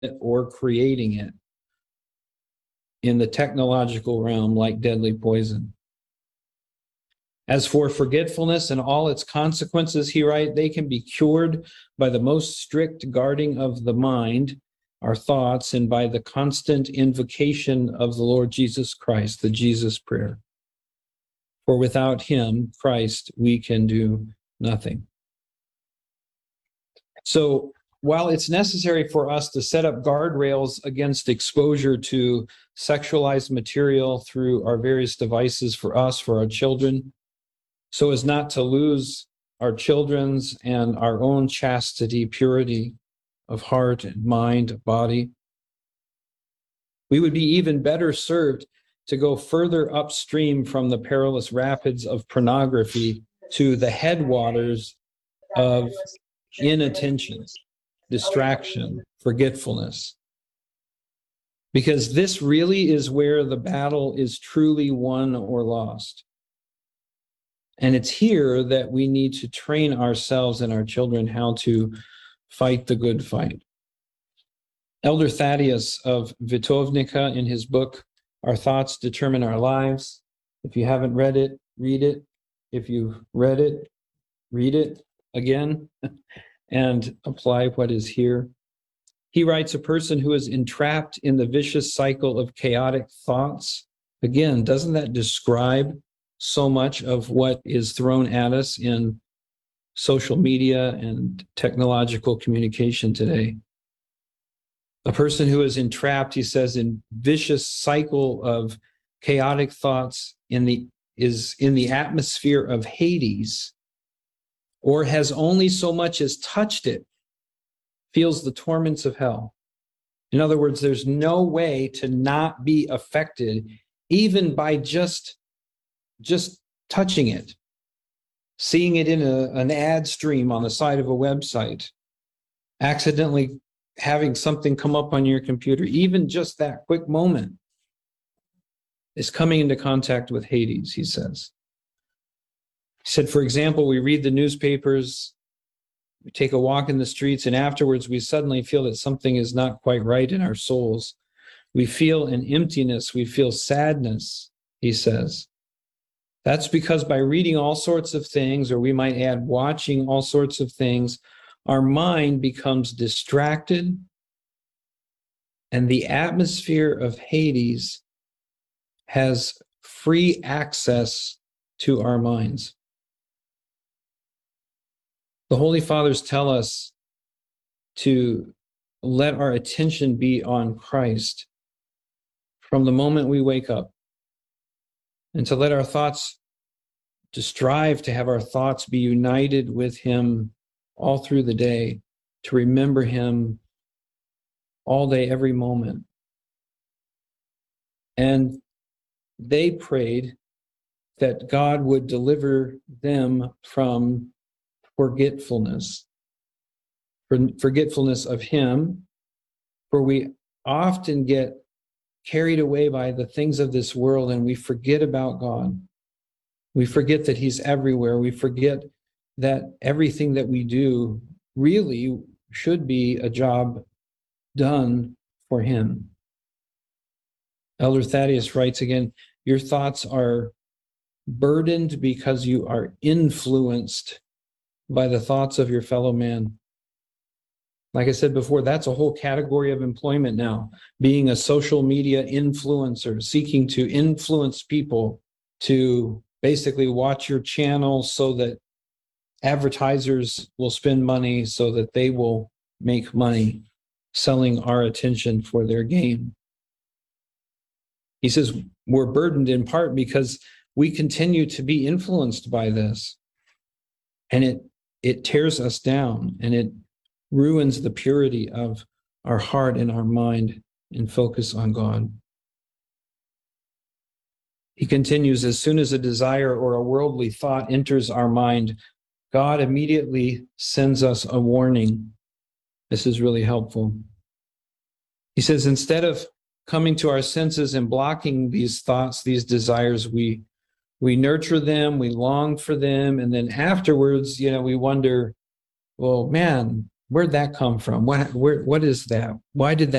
it or creating it in the technological realm like deadly poison. As for forgetfulness and all its consequences, he writes, they can be cured by the most strict guarding of the mind, our thoughts, and by the constant invocation of the Lord Jesus Christ, the Jesus prayer. For without him, Christ, we can do nothing. So while it's necessary for us to set up guardrails against exposure to sexualized material through our various devices for us, for our children, so as not to lose our children's and our own chastity, purity of heart and mind, body, we would be even better served to go further upstream from the perilous rapids of pornography to the headwaters of inattention, distraction, forgetfulness. Because this really is where the battle is truly won or lost. And it's here that we need to train ourselves and our children how to fight the good fight. Elder Thaddeus of Vitovnica, in his book, Our Thoughts Determine Our Lives. If you haven't read it, read it. If you've read it, read it again and apply what is here. He writes, a person who is entrapped in the vicious cycle of chaotic thoughts. Again, doesn't that describe so much of what is thrown at us in social media and technological communication today? A person who is entrapped, he says, in vicious cycle of chaotic thoughts is in the atmosphere of Hades, or has only so much as touched it, feels the torments of hell. In other words, there's no way to not be affected, even by just touching it, seeing it in an ad stream on the side of a website, accidentally having something come up on your computer, even just that quick moment is coming into contact with Hades, he says. He said, for example, we read the newspapers, we take a walk in the streets, and afterwards we suddenly feel that something is not quite right in our souls. We feel an emptiness, we feel sadness, he says. That's because by reading all sorts of things, or we might add watching all sorts of things, our mind becomes distracted, and the atmosphere of Hades has free access to our minds. The Holy Fathers tell us to let our attention be on Christ from the moment we wake up, and to let our thoughts, to strive to have our thoughts be united with him all through the day, to remember him all day, every moment. And they prayed that God would deliver them from forgetfulness of him, for we often get carried away by the things of this world and we forget about God. We forget that he's everywhere. We forget that everything that we do really should be a job done for him. Elder Thaddeus writes again, your thoughts are burdened because you are influenced by the thoughts of your fellow man. Like I said before, that's a whole category of employment now, being a social media influencer, seeking to influence people to basically watch your channel so that advertisers will spend money so that they will make money selling our attention for their gain. He says we're burdened in part because we continue to be influenced by this, and it tears us down, and it ruins the purity of our heart and our mind and focus on God. He continues, as soon as a desire or a worldly thought enters our mind, God immediately sends us a warning. This is really helpful. He says, instead of coming to our senses and blocking these thoughts, these desires, we nurture them, we long for them, and then afterwards, we wonder, well, man, Where'd that come from? What is that? Why did that